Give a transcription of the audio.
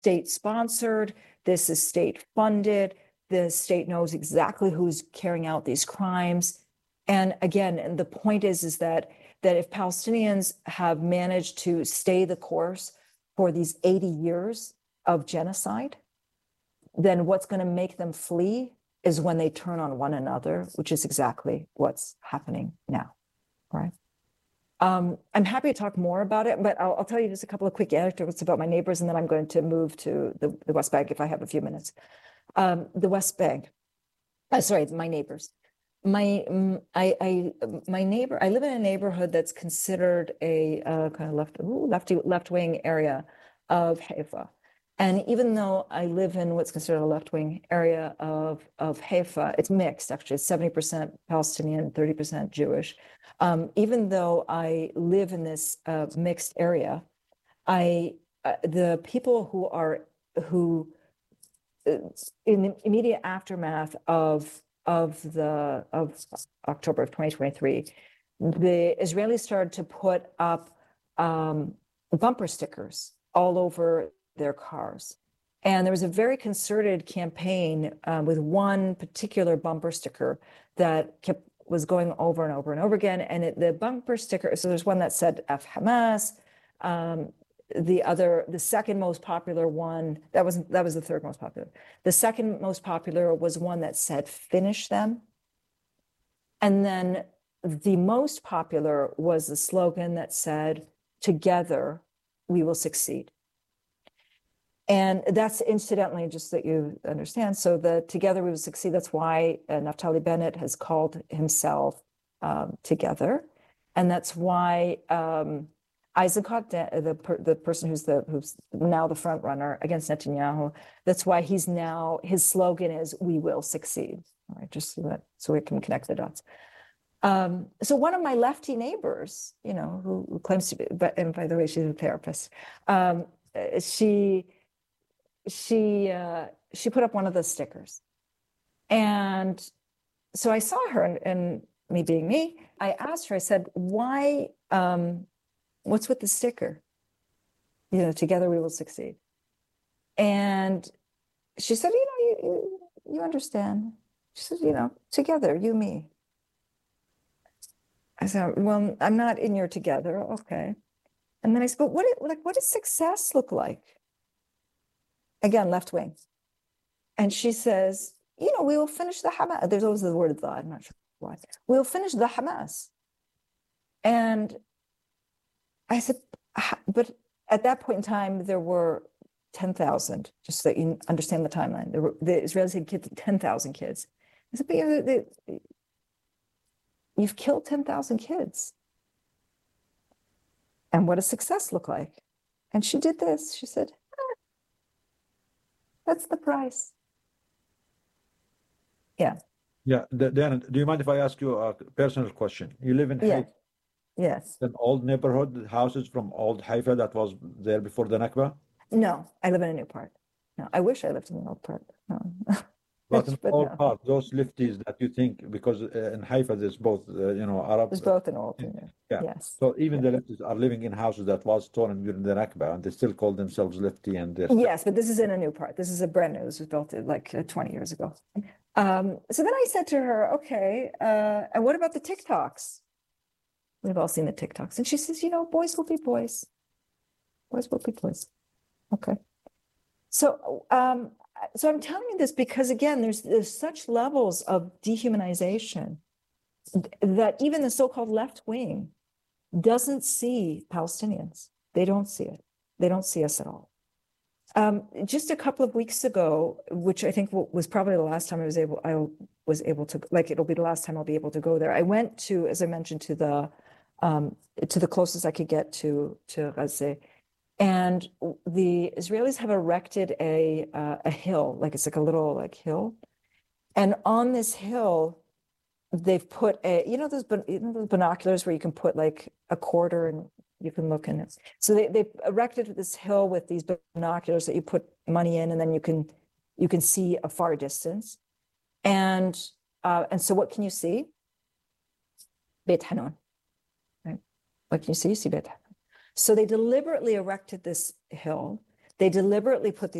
state sponsored, this is state funded, the state knows exactly who's carrying out these crimes. And again, and the point is that if Palestinians have managed to stay the course for these 80 years of genocide, then what's going to make them flee is when they turn on one another, which is exactly what's happening now, right? I'm happy to talk more about it, but I'll tell you just a couple of quick anecdotes about my neighbors, and then I'm going to move to the West Bank if I have a few minutes. The West Bank, sorry, my neighbors. My neighbor, I live in a neighborhood that's considered a kind of left-wing area of Haifa. And even though I live in what's considered a left-wing area of Haifa, it's mixed, actually. It's 70% Palestinian, 30% Jewish. Even though I live in this mixed area, the people who in the immediate aftermath of October of 2023, the Israelis started to put up bumper stickers all over their cars. And there was a very concerted campaign with one particular bumper sticker that was going over and over and over again. And the bumper sticker, so there's one that said F Hamas, the second most popular one, that was the third most popular. The second most popular was one that said finish them. And then the most popular was the slogan that said, together we will succeed. And that's incidentally, just that you understand, so the together we will succeed, that's why Naftali Bennett has called himself Together. And that's why Eisenkot, the person who's now the front runner against Netanyahu, that's why his slogan is "We will succeed." All right, just so we can connect the dots. So one of my lefty neighbors, who claims to be, and by the way, she's a therapist. She put up one of the stickers, and so I saw her, and me being me, I asked her. I said, "Why? What's with the sticker? Together we will succeed." And she said, you understand. She said, together, you, me. I said, well, I'm not in your together. Okay. And then I said, but what does success look like? Again, left wing. And she says, we will finish the Hamas. There's always the word the, I'm not sure why. We'll finish the Hamas. And I said, but at that point in time, there were 10,000, just so that you understand the timeline. The Israelis had killed 10,000 kids. I said, but you've killed 10,000 kids. And what does success look like? And she did this. She said, that's the price. Yeah. Yeah. Dan, do you mind if I ask you a personal question? You live in Haifa? Yes. An old neighborhood, houses from old Haifa that was there before the Nakba? No, I live in a new part. No, I wish I lived in the old part. No. But in the old part, those lifties that you think, because in Haifa there's both, Arab. There's both in old and new. Yeah. Yes. So even the lefties are living in houses that was torn during the Nakba, and they still call themselves lefty. And yes, but this is in a new part. This is a brand new. This was built like 20 years ago. So then I said to her, okay, and what about the TikToks? We've all seen the TikToks. And she says, boys will be boys. Boys will be boys. Okay. So I'm telling you this because, again, there's such levels of dehumanization that even the so-called left wing doesn't see Palestinians. They don't see it. They don't see us at all. Just a couple of weeks ago, which I think was probably the last time I was able to, like, it'll be the last time I'll be able to go there. I went to, as I mentioned, to the closest I could get to Gaza. And the Israelis have erected a hill, like it's like a little hill. And on this hill, they've put those binoculars where you can put like a quarter and you can look in it. So they erected this hill with these binoculars that you put money in, and then you can see a far distance. And so what can you see? Beit Hanun. Right? What can you see? You see Beit Hanun. So they deliberately erected this hill. They deliberately put these